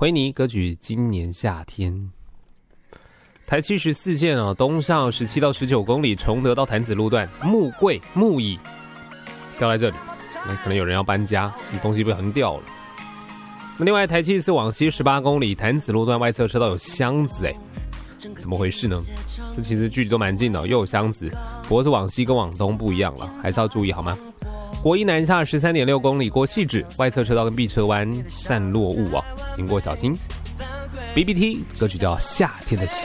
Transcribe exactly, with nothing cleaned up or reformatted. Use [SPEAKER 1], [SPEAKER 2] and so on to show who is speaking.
[SPEAKER 1] 回泥歌曲《今年夏天》。台七十四线哦，东上十七到十九公里，崇德到潭子路段，木柜木椅掉在这里，那可能有人要搬家，东西被横掉了。那另外台七十四往西十八公里，潭子路段外侧车道有箱子，哎，怎么回事呢？这其实距离都蛮近的，又有箱子，不过是往西跟往东不一样了，还是要注意好吗？国一南下 十三点六公里，过汐止外侧车道跟碧车湾散落雾啊，经过小心。B B T 歌曲叫《夏天的夏》。